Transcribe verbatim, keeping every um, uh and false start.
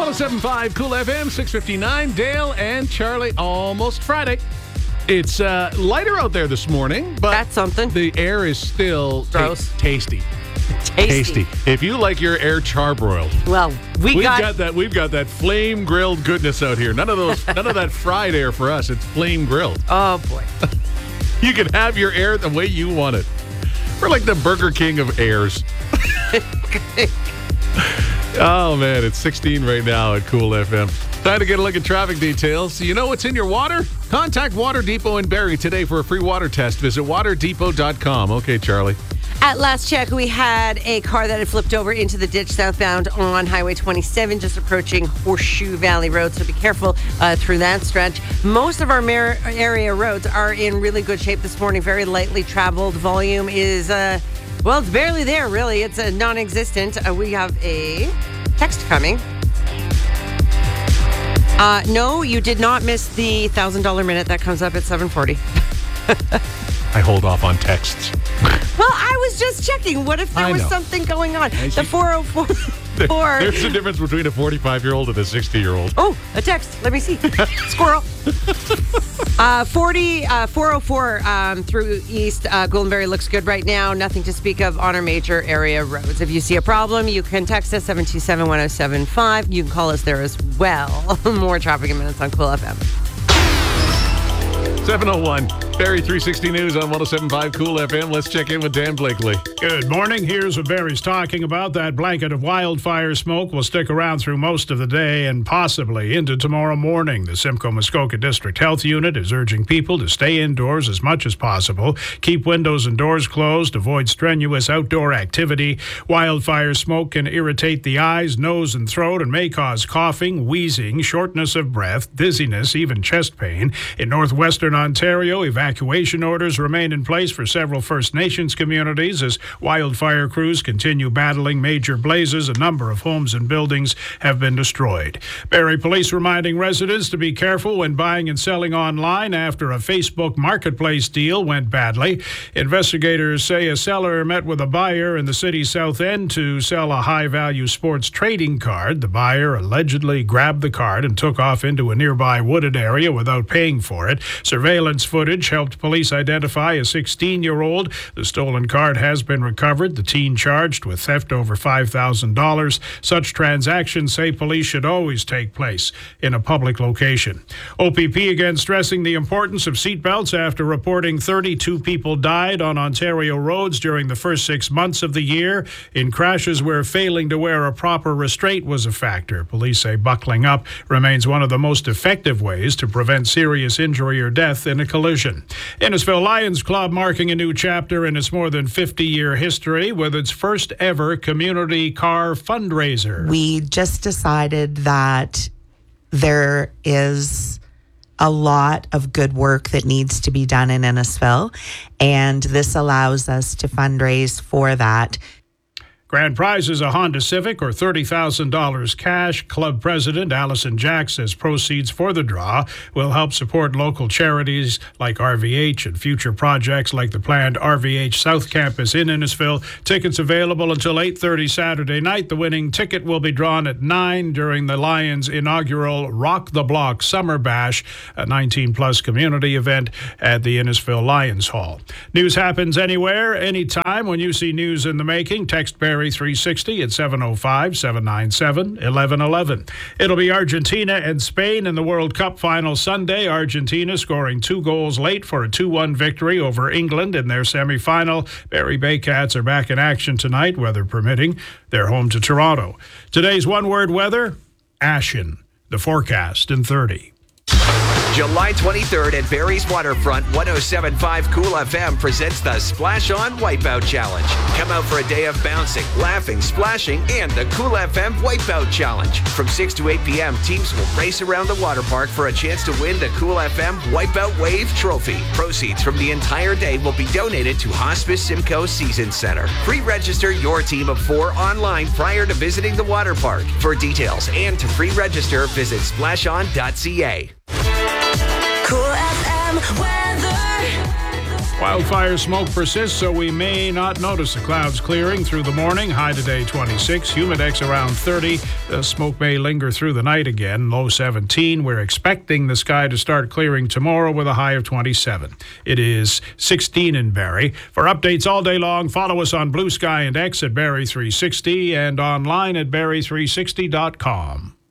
one oh seven point five Cool F M, six fifty-nine. Dale and Charlie, almost Friday. It's uh, lighter out there this morning, but that's something. The air is still ta- tasty. Tasty. Tasty. If you like your air charbroiled, well, we we've got, got that. We've got that flame grilled goodness out here. None of those. None of that fried air for us. It's flame grilled. Oh boy. You can have your air the way you want it. We're like the Burger King of airs. Oh, man, it's sixteen right now at Cool F M. Time to get a look at traffic details. You know what's in your water? Contact Water Depot in Barrie today for a free water test. Visit water depot dot com. Okay, Charlie. At last check, we had a car that had flipped over into the ditch southbound on Highway twenty-seven, just approaching Horseshoe Valley Road, so be careful uh, through that stretch. Most of our mar- area roads are in really good shape this morning. Very lightly traveled. Volume is... Uh, Well, it's barely there, really. It's a non-existent. Uh, we have a text coming. Uh, no, you did not miss the one thousand dollars minute that comes up at seven forty. I hold off on texts. Well, I was just checking. What if there I was know. something going on? I The see. four oh four... There- Four. There's a difference between a forty-five-year-old and a sixty-year-old. Oh, a text. Let me see. Squirrel. Uh, forty, uh, four oh four um, through East uh, Goldenberry looks good right now. Nothing to speak of on our major area roads. If you see a problem, you can text us seven two seven, one oh seven five. You can call us there as well. More traffic in minutes on Cool F M. seven oh one. Barrie three sixty News on one oh seven point five Cool F M. Let's check in with Dan Blakely. Good morning. Here's what Barry's talking about. That blanket of wildfire smoke will stick around through most of the day and possibly into tomorrow morning. The Simcoe Muskoka District Health Unit is urging people to stay indoors as much as possible, keep windows and doors closed, avoid strenuous outdoor activity. Wildfire smoke can irritate the eyes, nose, and throat and may cause coughing, wheezing, shortness of breath, dizziness, even chest pain. In northwestern Ontario, evacuation orders remain in place for several First Nations communities as wildfire crews continue battling major blazes. A number of homes and buildings have been destroyed. Barrie Police reminding residents to be careful when buying and selling online after a Facebook marketplace deal went badly. Investigators say a seller met with a buyer in the city's south end to sell a high-value sports trading card. The buyer allegedly grabbed the card and took off into a nearby wooded area without paying for it. Surveillance footage helped police identify a sixteen-year-old. The stolen card has been recovered. The teen charged with theft over five thousand dollars. Such transactions, say police, should always take place in a public location. O P P again stressing the importance of seatbelts after reporting thirty-two people died on Ontario roads during the first six months of the year in crashes where failing to wear a proper restraint was a factor. Police say buckling up remains one of the most effective ways to prevent serious injury or death in a collision. Innisfil Lions Club marking a new chapter in its more than fifty-year history with its first ever community car fundraiser. We just decided that there is a lot of good work that needs to be done in Innisfil, and this allows us to fundraise for that. Grand prize is a Honda Civic or thirty thousand dollars cash. Club President Allison Jack says proceeds for the draw will help support local charities like R V H and future projects like the planned R V H South Campus in Innisfil. Tickets available until eight thirty Saturday night. The winning ticket will be drawn at nine during the Lions' inaugural Rock the Block Summer Bash, a nineteen-plus community event at the Innisfil Lions Hall. News happens anywhere, anytime. When you see news in the making, text Barrie three sixty at seven oh five, seven nine seven, one one one one. It'll be Argentina and Spain in the World Cup final Sunday. Argentina scoring two goals late for a two one victory over England in their semifinal. Barrie Baycats are back in action tonight, weather permitting. They're home to Toronto. Today's one-word weather, ashen. The forecast in thirty. July twenty-third at Barrie's Waterfront, one oh seven point five Cool F M presents the Splash On Wipeout Challenge. Come out for a day of bouncing, laughing, splashing, and the Cool F M Wipeout Challenge. From six to eight p.m., teams will race around the water park for a chance to win the Cool F M Wipeout Wave Trophy. Proceeds from the entire day will be donated to Hospice Simcoe Season Center. Pre-register your team of four online prior to visiting the water park. For details and to pre-register, visit splash on dot c a. Cool F M weather. Wildfire smoke persists, so we may not notice the clouds clearing through the morning. High today twenty-six, humidex around thirty. The smoke may linger through the night again, low seventeen. We're expecting the sky to start clearing tomorrow with a high of twenty-seven. It is sixteen in Barrie. For updates all day long, follow us on Blue Sky and X at Barrie three sixty and online at barrie three sixty dot com.